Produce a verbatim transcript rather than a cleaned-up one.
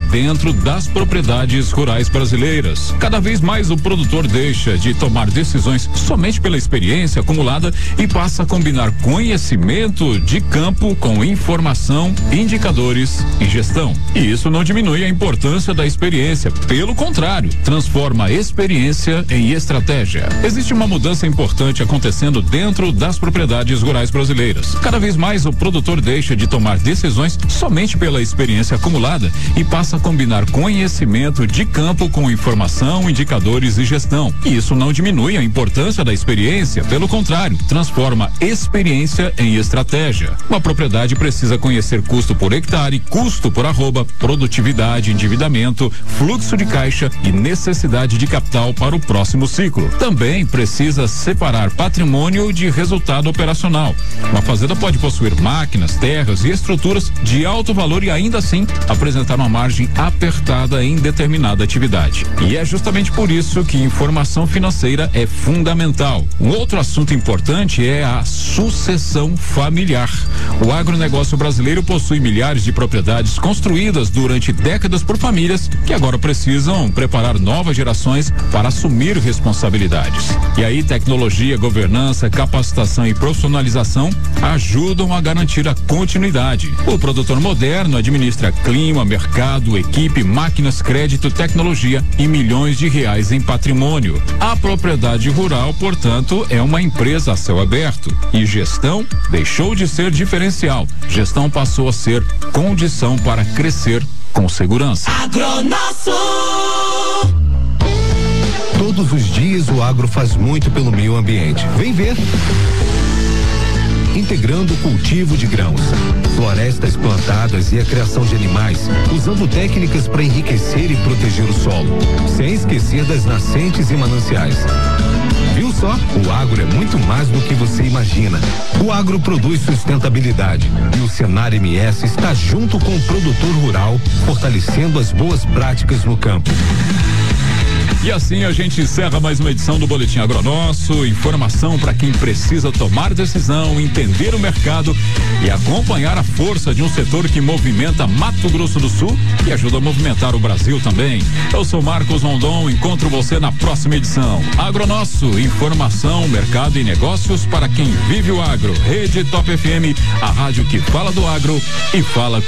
dentro das propriedades rurais brasileiras. Cada vez mais o produtor deixa de tomar decisões somente pela experiência acumulada e passa a combinar conhecimento de campo com informação, indicadores e gestão. E isso não diminui a importância da experiência, pelo contrário, transforma a experiência em estratégia. Existe uma mudança importante acontecendo dentro das propriedades rurais brasileiras. Cada vez mais o produtor deixa de tomar decisões somente pela experiência acumulada e passa a combinar conhecimento de campo com informação, indicadores e gestão. E isso não diminui a importância da experiência, pelo contrário, transforma experiência em estratégia. Uma propriedade precisa conhecer custo por hectare, custo por arroba, produtividade, endividamento, fluxo de caixa e necessidade de capital para o próximo ciclo. Também precisa separar patrimônio de resultado operacional. Uma fazenda pode possuir máquinas, terras e estruturas de alto valor e ainda assim apresentar uma margem apertada em determinada atividade. E é justamente por isso que informação financeira é fundamental. Um outro assunto importante é a sucessão familiar. O agronegócio brasileiro possui milhares de propriedades construídas durante décadas por famílias que agora precisam preparar novas gerações para assumir responsabilidades. E aí tecnologia, governança, capacitação e profissionalização ajudam a garantir a continuidade. O produtor moderno administra clima, mercado, equipe, máquinas, crédito, tecnologia e milhões de reais em patrimônio. A propriedade rural, portanto, é uma empresa a céu aberto e gestão deixou de ser diferencial. Gestão passou a ser condição para crescer com segurança. Agronosso. Todos os dias o agro faz muito pelo meio ambiente. Vem ver. Integrando o cultivo de grãos, florestas plantadas e a criação de animais, usando técnicas para enriquecer e proteger o solo, sem esquecer das nascentes e mananciais. Viu só? O agro é muito mais do que você imagina. O agro produz sustentabilidade e o Senar M S está junto com o produtor rural, fortalecendo as boas práticas no campo. E assim a gente encerra mais uma edição do Boletim Agronosso. Informação para quem precisa tomar decisão, entender o mercado e acompanhar a força de um setor que movimenta Mato Grosso do Sul e ajuda a movimentar o Brasil também. Eu sou Marcos Rondon, encontro você na próxima edição. Agronosso, informação, mercado e negócios para quem vive o agro. Rede Top F M, a rádio que fala do agro e fala com